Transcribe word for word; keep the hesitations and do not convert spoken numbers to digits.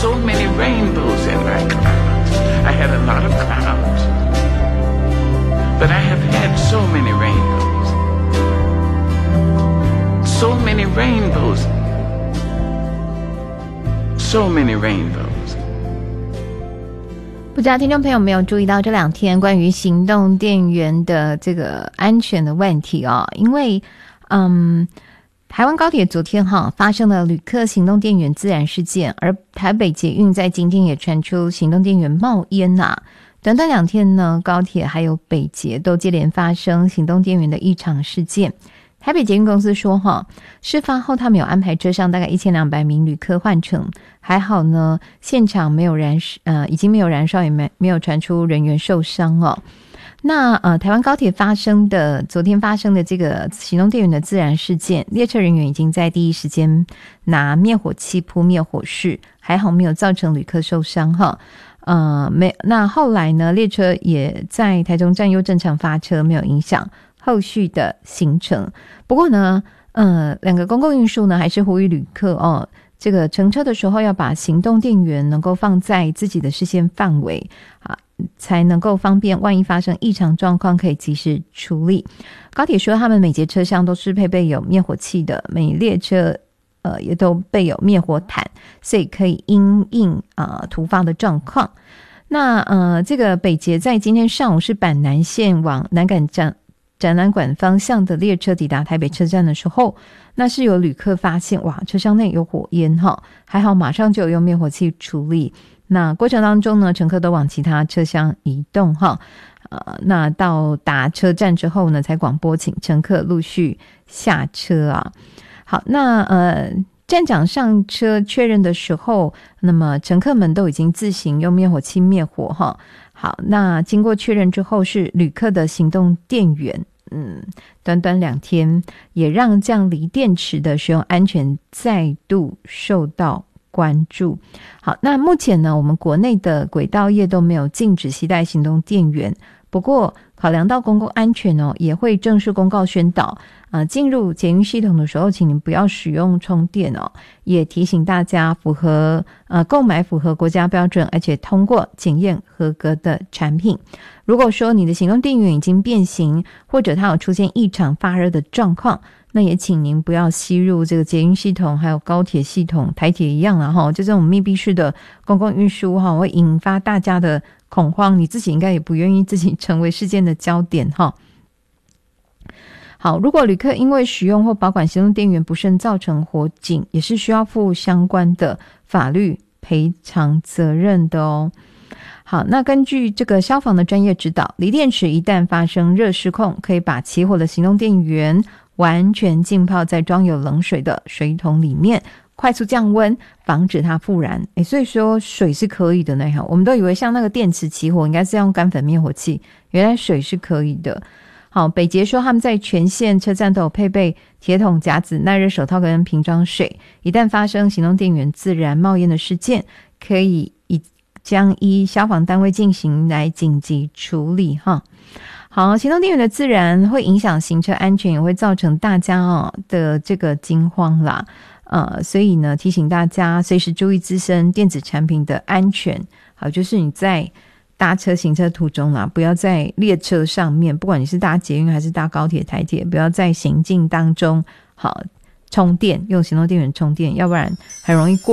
so many rainbows in my clouds. I had a lot of clouds, but I have had so many rainbows. So many rainbows. So many rainbows. 不知道听众朋友有没有注意到这两天关于行动电源的这个安全的问题哦？因为嗯，台湾高铁昨天哈发生了旅客行动电源自燃事件，而台北捷运在今天也传出行动电源冒烟啊。短短两天呢，高铁还有北捷都接连发生行动电源的异常事件。台北捷运公司说哈，事发后他们有安排车上大概一千两百名旅客换乘，还好呢，现场没有燃呃已经没有燃烧，也没没有传出人员受伤哦。那呃台湾高铁发生的昨天发生的这个行动电源的自燃事件，列车人员已经在第一时间拿灭火器扑灭火势，还好没有造成旅客受伤哈。呃没那后来呢，列车也在台中站又正常发车，没有影响后续的行程。不过呢呃两个公共运输呢还是呼吁旅客哦，这个乘车的时候要把行动电源能够放在自己的视线范围啊，才能够方便万一发生异常状况可以及时处理。高铁说他们每节车厢都是配备有灭火器的，每列车呃也都备有灭火毯，所以可以因应呃突发的状况。那呃这个北捷在今天上午是板南线往南港站展览馆方向的列车抵达台北车站的时候，那是有旅客发现哇车厢内有火焰哈，还好马上就有用灭火器处理。那过程当中呢，乘客都往其他车厢移动哈，呃，那到达车站之后呢，才广播请乘客陆续下车啊。好，那呃站长上车确认的时候，那么乘客们都已经自行用灭火器灭火哈。好，那经过确认之后是旅客的行动电源，嗯，短短两天也让降离电池的使用安全再度受到关注。好，那目前呢，我们国内的轨道业都没有禁止携带行动电源，不过考量到公共安全哦，也会正式公告宣导，呃，进入捷运系统的时候，请您不要使用充电哦，也提醒大家符合呃购买符合国家标准而且通过检验合格的产品。如果说你的行动电源已经变形，或者它有出现异常发热的状况，那也请您不要吸入这个捷运系统还有高铁系统，台铁一样啦齁，就这种密闭式的公共运输齁，会引发大家的恐慌，你自己应该也不愿意自己成为事件的焦点齁。好，如果旅客因为使用或保管行动电源不慎造成火警，也是需要负相关的法律赔偿责任的哦。好，那根据这个消防的专业指导，锂电池一旦发生热失控，可以把起火的行动电源完全浸泡在装有冷水的水桶里面，快速降温，防止它复燃。诶，所以说水是可以的呢。我们都以为像那个电池起火应该是用干粉灭火器，原来水是可以的。好，北捷说他们在全线车站都有配备铁桶、夹子、耐热手套跟瓶装水，一旦发生行动电源自燃冒烟的事件，可以以将依消防单位进行来紧急处理哈。好，行动电源的自燃会影响行车安全，也会造成大家哦的这个惊慌啦。呃，所以呢，提醒大家随时注意自身电子产品的安全。好，就是你在搭车行车途中啦，不要在列车上面，不管你是搭捷运还是搭高铁、台铁，不要在行进当中好充电，用行动电源充电，要不然很容易过